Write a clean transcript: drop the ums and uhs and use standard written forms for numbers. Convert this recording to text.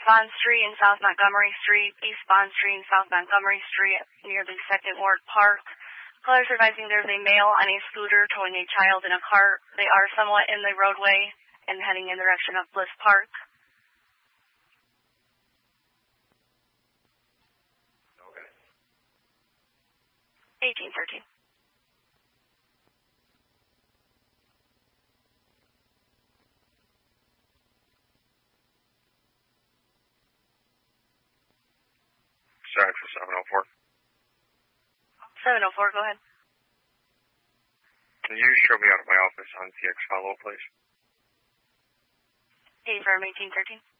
Bond Street and South Montgomery Street, East Bond Street and South Montgomery Street near the 2nd Ward Park. Callers advising there's a male on a scooter towing a child in a cart. They are somewhat in the roadway and heading in the direction of Bliss Park. Okay. 1813. Sorry for 704. 704, go ahead. Can you show me out of my office on TX follow, please? Affirm 1813.